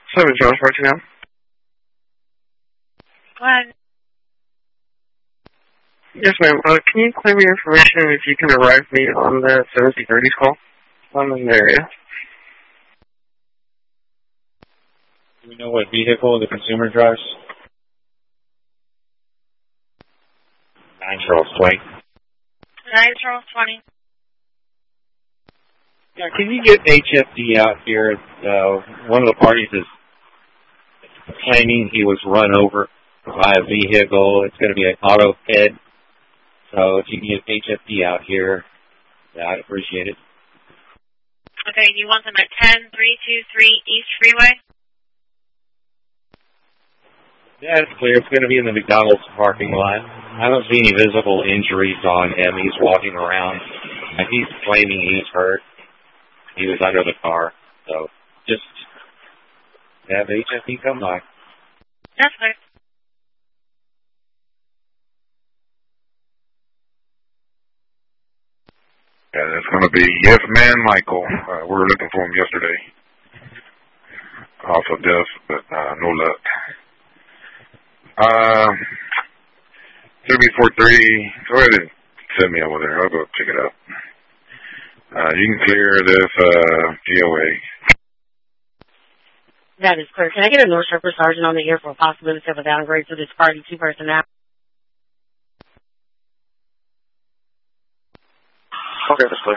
7 Jones now. What? Yes, ma'am. Can you claim your information if you can arrive me on the 1730s call? I'm in the area. Do we know what vehicle the consumer drives? 9 Charles 20. 9 Charles 20. Yeah, can you get HFD out here? One of the parties is claiming he was run over by a vehicle. It's going to be an auto head. So if you can get HFD out here, I'd appreciate it. Okay, you want them at 10323 East Freeway? Yeah, it's clear. It's going to be in the McDonald's parking lot. I don't see any visible injuries on him. He's walking around. He's claiming he's hurt. He was under the car. So just have HFD come by. That's clear. Yeah, that's going to be Yes Man Michael. We were looking for him yesterday. Also death, but no luck. 343, go ahead and send me over there. I'll go check it out. You can clear this POA. That is clear. Can I get a North Shepherd Sergeant on the air for a possibility of a downgrade for this party 2 personnel? Okay, that's clear.